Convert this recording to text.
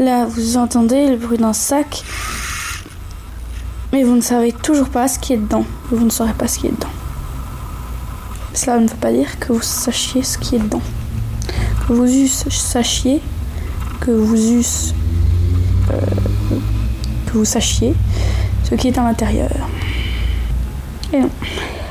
Là, vous entendez le bruit d'un sac, mais vous ne savez toujours pas ce qui est dedans. Vous ne saurez pas ce qui est dedans. Cela ne veut pas dire que vous sachiez ce qui est dedans. Que vous sachiez, que vous sachiez ce qui est à l'intérieur. Et non.